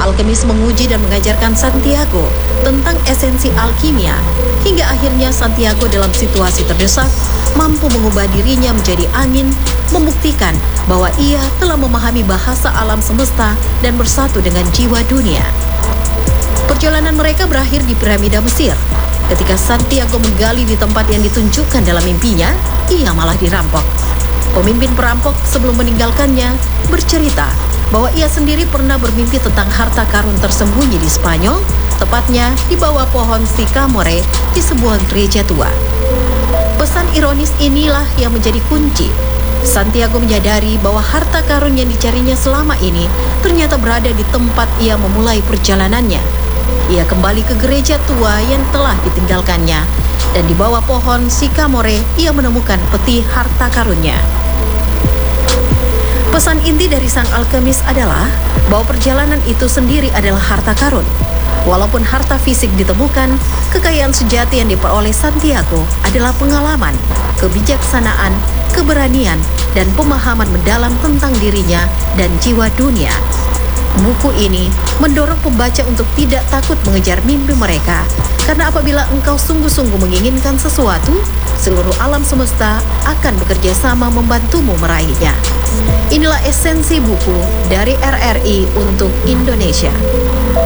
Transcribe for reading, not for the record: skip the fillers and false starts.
alkemis menguji dan mengajarkan Santiago tentang esensi alkimia, hingga akhirnya Santiago dalam situasi terdesak mampu mengubah dirinya menjadi angin, membuktikan bahwa ia telah memahami bahasa alam semesta dan bersatu dengan jiwa dunia. Perjalanan mereka berakhir di piramida Mesir. Ketika Santiago menggali di tempat yang ditunjukkan dalam mimpinya, ia malah dirampok. Pemimpin perampok sebelum meninggalkannya bercerita bahwa ia sendiri pernah bermimpi tentang harta karun tersembunyi di Spanyol, tepatnya di bawah pohon sycamore di sebuah gereja tua. Pesan ironis inilah yang menjadi kunci. Santiago menyadari bahwa harta karun yang dicarinya selama ini ternyata berada di tempat ia memulai perjalanannya. Ia kembali ke gereja tua yang telah ditinggalkannya, dan di bawah pohon sycamore ia menemukan peti harta karunnya. Pesan inti dari sang alkemis adalah bahwa perjalanan itu sendiri adalah harta karun. Walaupun harta fisik ditemukan, kekayaan sejati yang diperoleh Santiago adalah pengalaman, kebijaksanaan, keberanian, dan pemahaman mendalam tentang dirinya dan jiwa dunia. Buku ini mendorong pembaca untuk tidak takut mengejar mimpi mereka, karena apabila engkau sungguh-sungguh menginginkan sesuatu, seluruh alam semesta akan bekerja sama membantumu meraihnya. Inilah esensi buku dari RRI untuk Indonesia.